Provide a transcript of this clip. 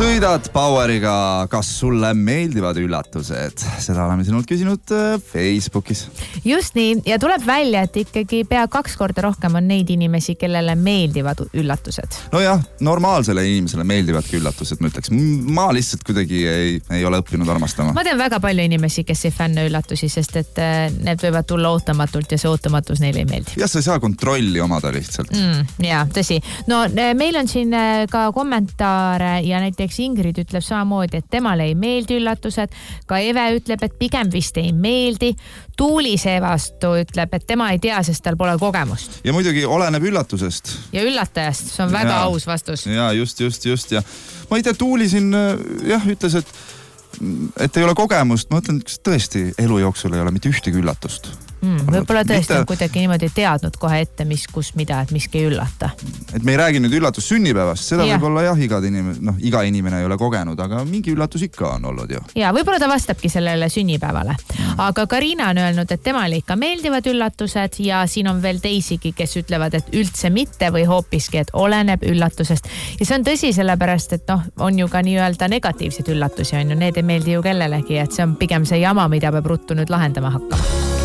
sõidad Poweriga, kas sulle meeldivad üllatused? Seda oleme sinult küsinud Facebookis. Just nii, ja tuleb välja, et ikkagi pea 2 korda rohkem on neid inimesi, kellele meeldivad üllatused. No jah, normaalsele inimesele meeldivadki üllatused, ma ütleks. Ma lihtsalt kuidagi ei ole õppinud armastama. Ma tean väga palju inimesi, kes ei fänne üllatusi, sest et need võivad tulla ootamatult ja see ootamatus neile ei meeldi. Ja sa ei saa kontrolli omada lihtsalt. Ja, tõsi. No meil on siin ka kommentaare ja näiteks Ingrid ütleb samamoodi, et temale ei meeldi üllatused. Ka Eve ütleb, et pigem vist ei meeldi. Tuuli seevastu ütleb, et tema ei tea, sest tal pole kogemust. Ja muidugi oleneb üllatusest. Ja üllatajast, see on väga aus vastus. Ja just. Ja ma ei tea, Tuuli siin ütles, et ei ole kogemust. Ma ütlen, kas tõesti elu jooksul ei ole mitte ühtegi üllatust. Võib-olla tõesti on kuidagi niimoodi teadnud kohe ette, kus mida, et miski ei üllata. Et me ei räägi nüüd üllatus sünnipäevast, seda võib-olla iga inimene ei ole kogenud, aga mingi üllatus ikka on olnud ju. Ja võib-olla ta vastabki sellele sünnipäevale. Aga Karina on öelnud, et temale ikka meeldivad üllatused ja siin on veel teisigi, kes ütlevad, et üldse mitte või hoopiski, et oleneb üllatusest. Ja see on tõsi sellepärast, et on ju ka nii-öelda negatiivseid üllatusi, on ju, need ei meeldi ju kellelegi, et see on pigem see jama, mida peab ruttu nüüd lahendama hakkama.